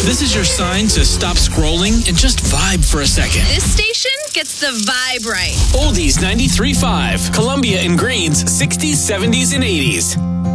This is your sign to stop scrolling and just vibe for a second. This station gets the vibe right. Oldies 93.5, Columbia and Greens 60s, 70s, and 80s.